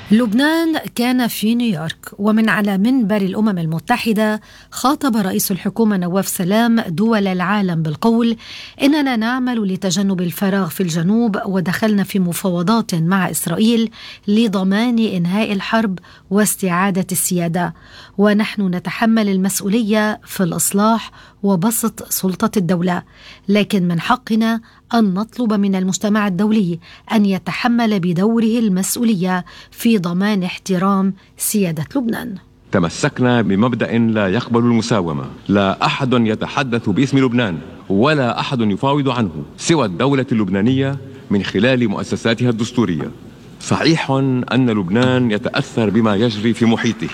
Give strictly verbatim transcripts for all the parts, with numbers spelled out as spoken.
لبنان كان في نيويورك، ومن على منبر الأمم المتحدة خاطب رئيس الحكومة نواف سلام دول العالم بالقول: إننا نعمل لتجنب الفراغ في الجنوب، ودخلنا في مفاوضات مع إسرائيل لضمان إنهاء الحرب واستعادة السيادة، ونحن نتحمل المسؤولية في الإصلاح وبسط سلطة الدولة، لكن من حقنا أن نطلب من المجتمع الدولي أن يتحمل بدوره المسؤولية في ضمان احترام سيادة لبنان. تمسكنا بمبدأ لا يقبل المساومة. لا أحد يتحدث باسم لبنان ولا أحد يفاوض عنه سوى الدولة اللبنانية من خلال مؤسساتها الدستورية. صحيح أن لبنان يتأثر بما يجري في محيطه،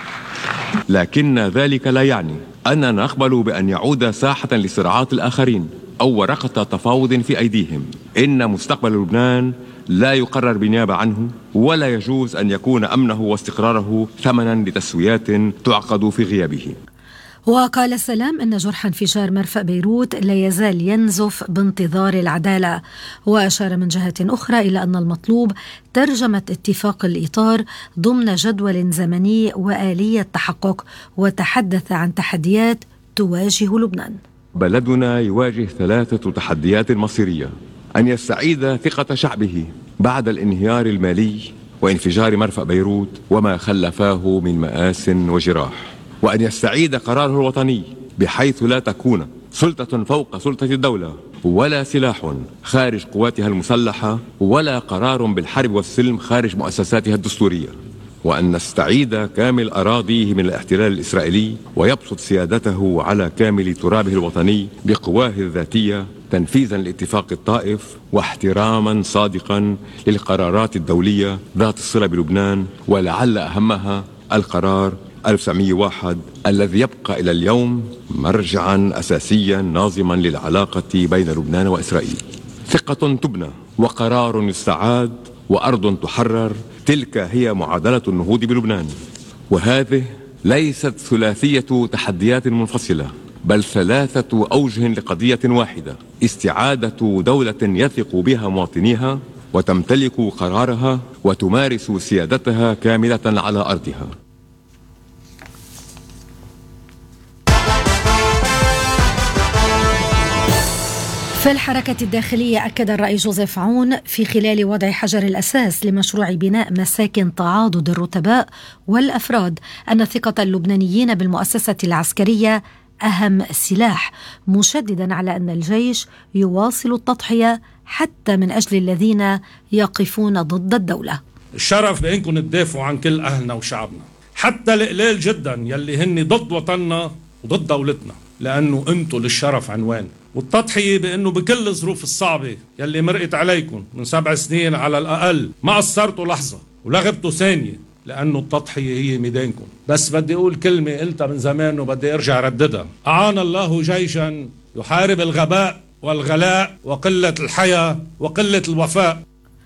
لكن ذلك لا يعني أننا نقبل بأن يعود ساحة لصراعات الآخرين أو ورقة تفاوض في أيديهم. إن مستقبل لبنان لا يقرر بنيابة عنه، ولا يجوز أن يكون أمنه واستقراره ثمنا لتسويات تعقد في غيابه. وقال سلام أن جرح انفجار مرفأ بيروت لا يزال ينزف بانتظار العدالة، وأشار من جهة أخرى إلى أن المطلوب ترجمة اتفاق الإطار ضمن جدول زمني وآلية تحقق، وتحدث عن تحديات تواجه لبنان. بلدنا يواجه ثلاثة تحديات مصيرية: أن يستعيد ثقة شعبه بعد الانهيار المالي وانفجار مرفأ بيروت وما خلفاه من مآس وجراح، وأن يستعيد قراره الوطني بحيث لا تكون سلطة فوق سلطة الدولة، ولا سلاح خارج قواتها المسلحة، ولا قرار بالحرب والسلم خارج مؤسساتها الدستورية، وأن نستعيد كامل أراضيه من الاحتلال الإسرائيلي ويبسط سيادته على كامل ترابه الوطني بقواه الذاتية، تنفيذا لاتفاق الطائف واحتراما صادقا للقرارات الدولية ذات الصلة بلبنان، ولعل أهمها القرار ألف وتسعمئة وواحد الذي يبقى إلى اليوم مرجعا أساسيا ناظما للعلاقة بين لبنان وإسرائيل. ثقة تبنى وقرار يستعاد وأرض تحرر، تلك هي معادلة النهوض بلبنان. وهذه ليست ثلاثية تحديات منفصلة، بل ثلاثة أوجه لقضية واحدة: استعادة دولة يثق بها مواطنيها وتمتلك قرارها وتمارس سيادتها كاملة على أرضها. في الحركة الداخلية أكد الرئيس جوزيف عون في خلال وضع حجر الأساس لمشروع بناء مساكن تعاضد الرتباء والأفراد أن ثقة اللبنانيين بالمؤسسة العسكرية أهم سلاح، مشددا على أن الجيش يواصل التضحية حتى من أجل الذين يقفون ضد الدولة. الشرف بأنكم تدافعوا عن كل أهلنا وشعبنا، حتى القليل جدا يلي هن ضد وطننا وضد دولتنا، لأنه أنتوا للشرف عنوان. والتضحية بأنه بكل الظروف الصعبة يلي مرقت عليكم من سبع سنين على الأقل ما قصرتوا لحظة ولغبتوا ثانية، لأنه التضحية هي ميدانكم. بس بدي أقول كلمة قلتها من زمان وبدي أرجع رددها: أعان الله جيشا يحارب الغباء والغلاء وقلة الحياة وقلة الوفاء.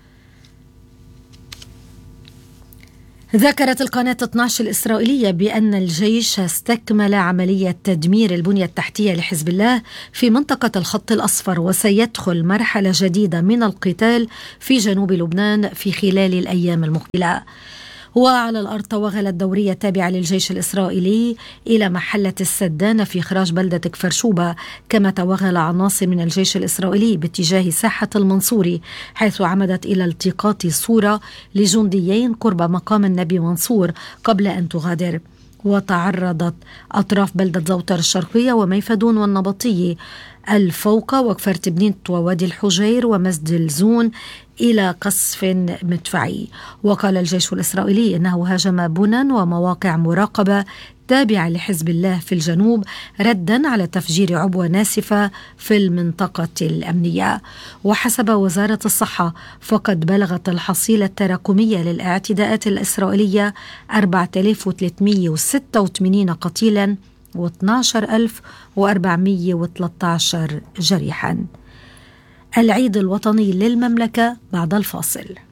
ذكرت القناة اثني عشر الإسرائيلية بأن الجيش استكمل عملية تدمير البنية التحتية لحزب الله في منطقة الخط الأصفر، وسيدخل مرحلة جديدة من القتال في جنوب لبنان في خلال الأيام المقبلة. وعلى الأرض توغلت دورية تابعة للجيش الإسرائيلي إلى محلة السدانة في إخراج بلدة كفر شوبة، كما توغل عناصر من الجيش الإسرائيلي باتجاه ساحة المنصوري، حيث عمدت إلى التقاط صورة لجنديين قرب مقام النبي منصور قبل أن تغادر. وتعرضت أطراف بلدة زوتر الشرقية وميفدون والنبطية الفوق وكفر تبنيت ووادي الحجير ومسد الزون إلى قصف مدفعي. وقال الجيش الإسرائيلي إنه هاجم بنى ومواقع مراقبة تابعة لحزب الله في الجنوب، ردا على تفجير عبوة ناسفة في المنطقة الأمنية. وحسب وزارة الصحة فقد بلغت الحصيلة التراكمية للاعتداءات الإسرائيلية أربعة آلاف وثلاثمئة وستة وثمانين قتيلا واثني عشر ألف وأربعمئة وثلاثة عشر جريحا. العيد الوطني للمملكة بعد الفاصل.